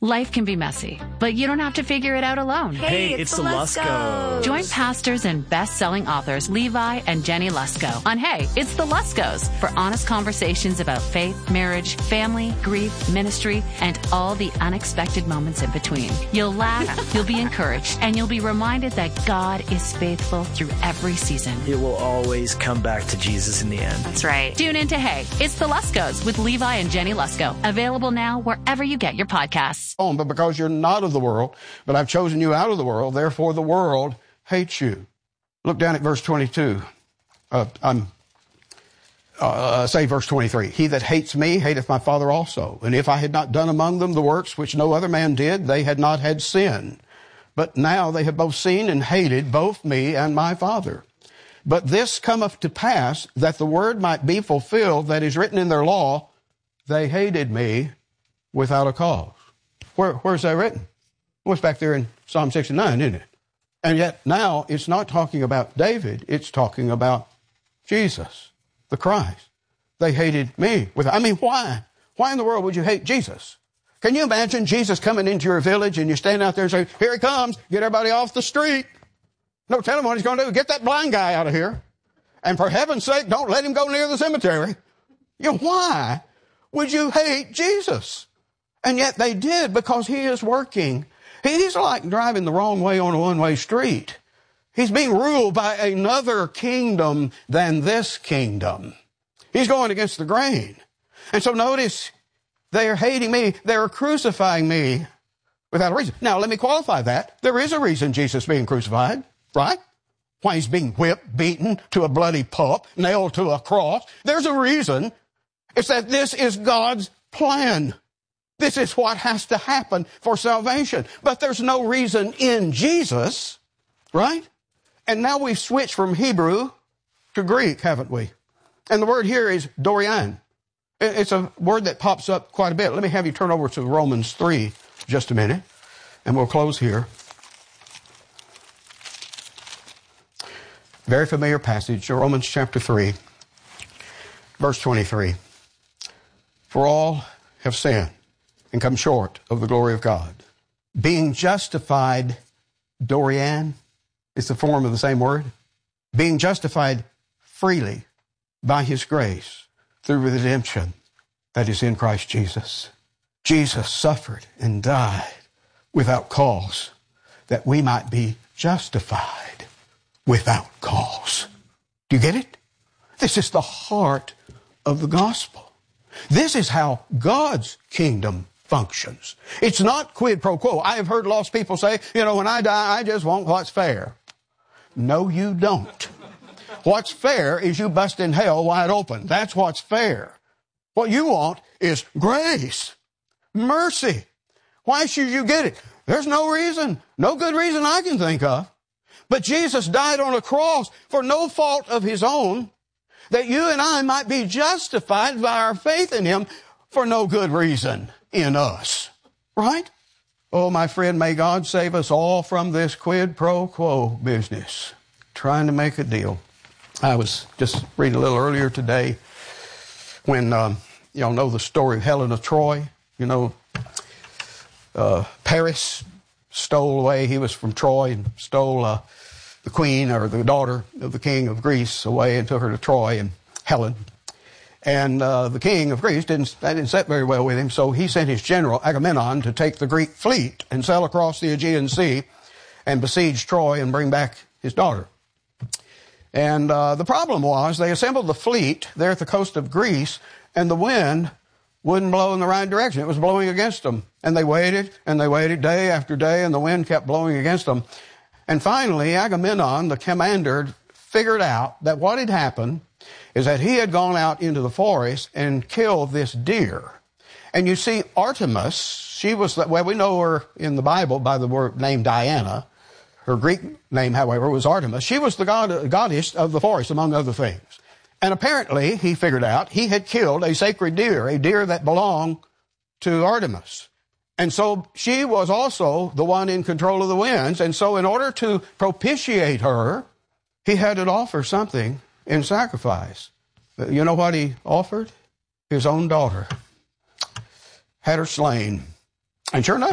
Life can be messy, but you don't have to figure it out alone. Hey, it's the Luskos. Join pastors and best-selling authors Levi and Jenny Lusko on Hey, It's the Luskos for honest conversations about faith, marriage, family, grief, ministry, and all the unexpected moments in between. You'll laugh, you'll be encouraged, and you'll be reminded that God is faithful through every season. It will always come back to Jesus in the end. That's right. Tune in to Hey, It's the Luskos with Levi and Jenny Lusko. Available now wherever you get your podcasts. But because you're not of the world, but I've chosen you out of the world, therefore the world hates you. Look down at verse 22. Say verse 23. He that hates me hateth my Father also. And if I had not done among them the works which no other man did, they had not had sin. But now they have both seen and hated both me and my Father. But this cometh to pass, that the word might be fulfilled that is written in their law, they hated me without a cause. Where's that written? Well, it's back there in Psalm 69, isn't it? And yet now it's not talking about David. It's talking about Jesus, the Christ. They hated me. Why? Why in the world would you hate Jesus? Can you imagine Jesus coming into your village and you stand out there and say, here he comes, get everybody off the street. No, tell him what he's going to do. Get that blind guy out of here. And for heaven's sake, don't let him go near the cemetery. Why would you hate Jesus? And yet they did, because he is working. He's like driving the wrong way on a one-way street. He's being ruled by another kingdom than this kingdom. He's going against the grain. And so notice, they are hating me. They are crucifying me without a reason. Now, let me qualify that. There is a reason Jesus is being crucified, right? Why he's being whipped, beaten to a bloody pulp, nailed to a cross. There's a reason. It's that this is God's plan. This is what has to happen for salvation. But there's no reason in Jesus, right? And now we've switched from Hebrew to Greek, haven't we? And the word here is Dorian. It's a word that pops up quite a bit. Let me have you turn over to Romans 3 just a minute, and we'll close here. Very familiar passage, Romans chapter 3, verse 23. For all have sinned and come short of the glory of God. Being justified, Dorian, is the form of the same word. Being justified freely by his grace through redemption that is in Christ Jesus. Jesus suffered and died without cause that we might be justified without cause. Do you get it? This is the heart of the gospel. This is how God's kingdom functions. It's not quid pro quo. I have heard lost people say, when I die, I just want what's fair. No, you don't. What's fair is you busting hell wide open. That's what's fair. What you want is grace, mercy. Why should you get it? There's no reason, no good reason I can think of. But Jesus died on a cross for no fault of his own, that you and I might be justified by our faith in him for no good reason in us. Right? Oh, my friend, may God save us all from this quid pro quo business. Trying to make a deal. I was just reading a little earlier today when, y'all know the story of Helen of Troy. Paris stole away. He was from Troy and stole the queen or the daughter of the king of Greece away and took her to Troy, and Helen. And the king of Greece didn't sit very well with him, so he sent his general Agamemnon to take the Greek fleet and sail across the Aegean Sea and besiege Troy and bring back his daughter. And the problem was they assembled the fleet there at the coast of Greece, and the wind wouldn't blow in the right direction. It was blowing against them. And they waited day after day, and the wind kept blowing against them. And finally, Agamemnon, the commander, figured out that what had happened is that he had gone out into the forest and killed this deer. And you see, Artemis, she was, we know her in the Bible by the word name Diana. Her Greek name, however, was Artemis. She was the goddess of the forest, among other things. And apparently, he figured out, he had killed a sacred deer, a deer that belonged to Artemis. And so she was also the one in control of the winds. And so in order to propitiate her, he had to offer something in sacrifice. You know what he offered? His own daughter. Had her slain. And sure enough,